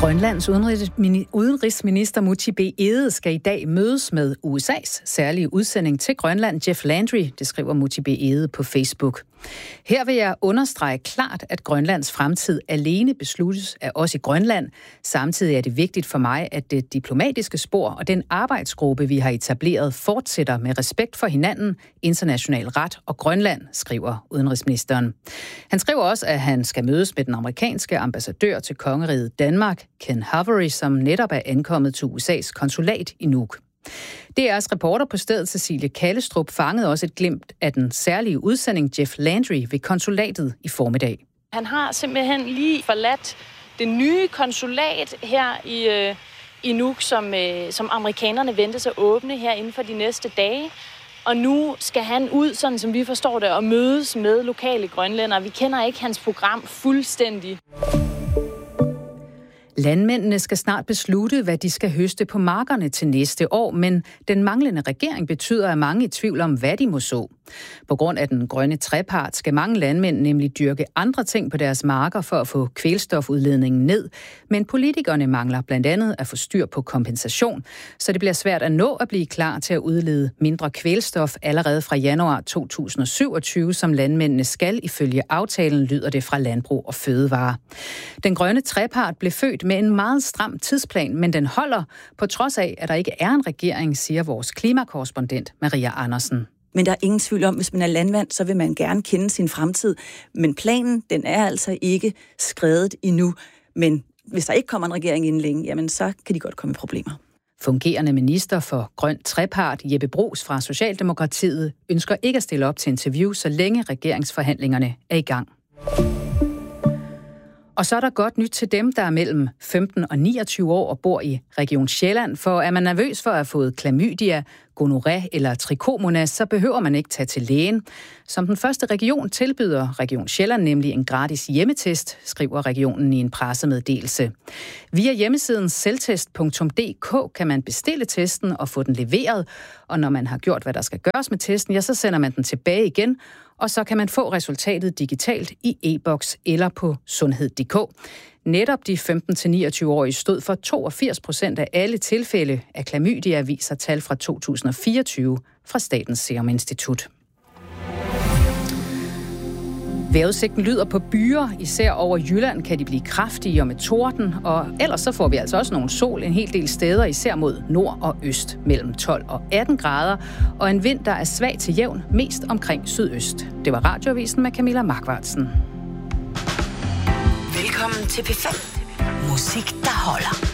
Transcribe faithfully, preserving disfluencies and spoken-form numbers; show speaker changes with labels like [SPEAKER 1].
[SPEAKER 1] Grønlands udenrigsminister Múte B. Egede skal i dag mødes med U S A's særlige udsending til Grønland, Jeff Landry, det skriver Múte B. Egede på Facebook. Her vil jeg understrege klart, at Grønlands fremtid alene besluttes af os i Grønland. Samtidig er det vigtigt for mig, at det diplomatiske spor og den arbejdsgruppe, vi har etableret, fortsætter med respekt for hinanden, international ret og Grønland, skriver udenrigsministeren. Han skriver også, at han skal mødes med den amerikanske ambassadør til kongeriget Danmark, Ken Havery, som netop er ankommet til U S A's konsulat i Nuuk. D R's reporter på stedet, Cecilie Kallestrup, fangede også et glimt af den særlige udsending Jeff Landry ved konsulatet i formiddag.
[SPEAKER 2] Han har simpelthen lige forladt det nye konsulat her i, øh, i Nuuk, som, øh, som amerikanerne venter sig at åbne her inden for de næste dage. Og nu skal han ud, sådan som vi forstår det, og mødes med lokale grønlændere. Vi kender ikke hans program fuldstændig.
[SPEAKER 1] Landmændene skal snart beslutte, hvad de skal høste på markerne til næste år, men den manglende regering betyder, at mange er i tvivl om, hvad de må så. På grund af den grønne trepart skal mange landmænd nemlig dyrke andre ting på deres marker for at få kvælstofudledningen ned, men politikerne mangler blandt andet at få styr på kompensation, så det bliver svært at nå at blive klar til at udlede mindre kvælstof allerede fra januar to tusind og syvogtyve, som landmændene skal ifølge aftalen, lyder det fra Landbrug og Fødevare. Den grønne trepart blev født med en meget stram tidsplan, men den holder på trods af, at der ikke er en regering, siger vores klimakorrespondent Maria Andersen.
[SPEAKER 3] Men der er ingen tvivl om, hvis man er landmand, så vil man gerne kende sin fremtid. Men planen, den er altså ikke skredet endnu. Men hvis der ikke kommer en regering inden længe, jamen så kan de godt komme i problemer.
[SPEAKER 1] Fungerende minister for grøn trepart, Jeppe Bruus fra Socialdemokratiet, ønsker ikke at stille op til interview, så længe regeringsforhandlingerne er i gang. Og så er der godt nyt til dem, der er mellem femten og niogtyve år og bor i Region Sjælland, for er man nervøs for at have fået klamydia, gonorrhé eller trichomonas, så behøver man ikke tage til lægen. Som den første region tilbyder Region Sjælland nemlig en gratis hjemmetest, skriver regionen i en pressemeddelelse. Via hjemmesiden selvtest punktum d k kan man bestille testen og få den leveret, og når man har gjort, hvad der skal gøres med testen, ja, så sender man den tilbage igen, og så kan man få resultatet digitalt i e-boks eller på sundhed punktum d k. Netop de femten til niogtyve-årige stod for toogfirs procent af alle tilfælde af klamydia, viser tal fra to tusind og fireogtyve fra Statens Serum Institut. Vejrudsigten lyder på byer, især over Jylland kan de blive kraftige og med torden, og ellers så får vi altså også nogle sol en hel del steder, især mod nord og øst, mellem tolv og atten grader, og en vind, der er svag til jævn, mest omkring sydøst. Det var Radioavisen med Camilla Markvartsen.
[SPEAKER 4] Velkommen til P fem. Musik, der holder.